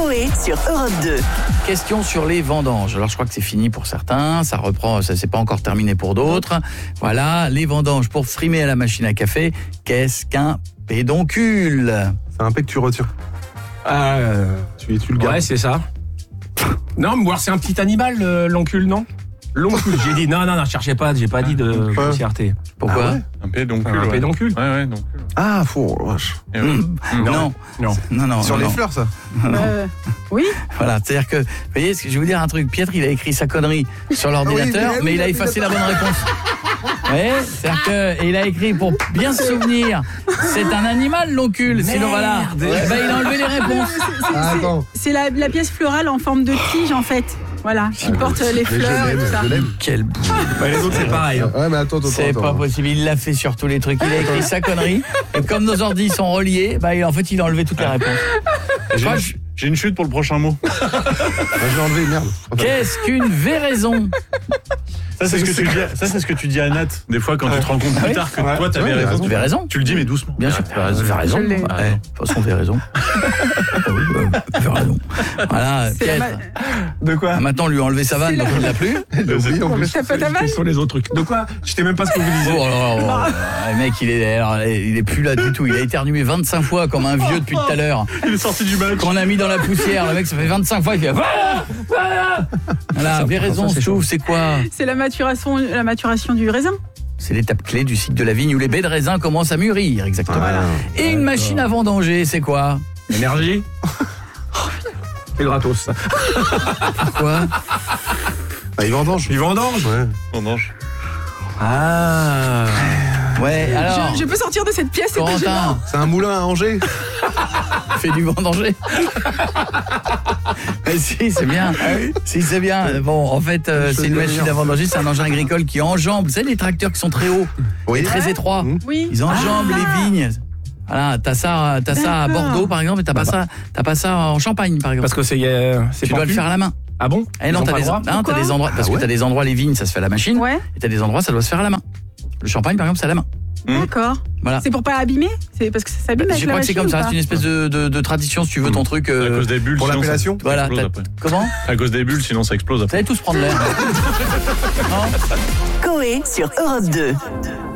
Coé sur Europe 2. Question sur les vendanges. Alors je crois que c'est fini pour certains, ça reprend, ça c'est pas encore terminé pour d'autres. Voilà, les vendanges pour frimer à la machine à café. Qu'est-ce qu'un pédoncule? C'est un pet que tu retires. Tu le gardes. Ouais, c'est ça. Non, mais c'est un petit animal, l'oncule, non? L'oncule, j'ai dit non, cherchez pas, j'ai pas dit de grossièreté. Pourquoi? Ah ouais. Un pédoncule. Un pédoncule. Ouais, donc. Ah, faut. Vache. Non. Sur les fleurs, ça. Oui. Voilà, c'est-à-dire que, vous voyez, je vais vous dire un truc. Pietre, il a écrit sa connerie sur l'ordinateur, mais il a effacé la bonne réponse. Oui, c'est-à-dire que il a écrit pour bien se souvenir. C'est un animal, l'oncule. Sinon voilà, il a enlevé les réponses. Attends. C'est la pièce florale en forme de tige, en fait. Voilà, qui porte les fleurs et tout ça. Quel bout. Les autres, c'est pareil. Ouais, mais attends. C'est pas possible, il l'a fait sur tous les trucs. Il a écrit sa connerie. Et comme nos ordis sont reliés, en fait, il a enlevé toutes les réponses. J'ai une chute pour le prochain mot. Je l'ai enlevé, merde. Qu'est-ce qu'une véraison? Ça, c'est ce que tu dis à Nat, des fois, quand tu te rends compte plus tard que toi, t'avais raison. Tu avais raison. Tu le dis, mais doucement. Bien sûr, tu as raison. Je l'ai. De toute façon, tu as raison. Tu as raison. Voilà, Pietre. De quoi? Maintenant, on lui a enlevé sa vanne, donc il ne l'a plus. Il a oublié en plus. T'as pas ta vache? Quels sont les autres trucs? De quoi? Je sais même pas ce que vous disiez. Le mec, il est plus là du tout. Il a éternué 25 fois comme un vieux depuis tout à l'heure. Il est sorti du match. Qu'on a mis dans la poussière. Le mec, ça fait 25 fois, il fait voilà, véraison, je trouve, c'est quoi? C'est la maturation du raisin. C'est l'étape clé du cycle de la vigne où les baies de raisin commencent à mûrir, exactement. Voilà. Et une machine à vendanger, c'est quoi? Énergie. C'est gratos, ça. Quoi? Il vendange. Il vendange. Ouais. Vendange. Ah. Ouais, alors. Je peux sortir de cette pièce, c'est pas gênant. Corentin, C'est un moulin à Angers. fait du vendanger. Si, c'est bien. Si, c'est bien. Bon, en fait, c'est une machine à vendanger, c'est un engin agricole qui enjambe. Vous savez, les tracteurs qui sont très hauts et très étroits. Oui. Ils enjambent les vignes. Voilà, t'as ça à D'accord. Bordeaux, par exemple, et t'as pas ça en Champagne, par exemple. Parce que c'est Tu dois le faire à la main. Ah bon? Eh non, t'as des endroits, parce que t'as des endroits, les vignes, ça se fait à la machine. Ouais. Et t'as des endroits, ça doit se faire à la main. Le champagne, par exemple, c'est à la main. D'accord. Voilà. C'est pour pas abîmer? C'est parce que ça s'abîme avec Je la crois que c'est machine comme ça, ou c'est pas? une espèce de tradition, si tu veux, ton truc. À cause des bulles. Pour sinon, l'appellation. ça Voilà. explose après. Comment? À cause des bulles, sinon ça explose Vous après. allez tous prendre l'air. Coé sur Europe 2.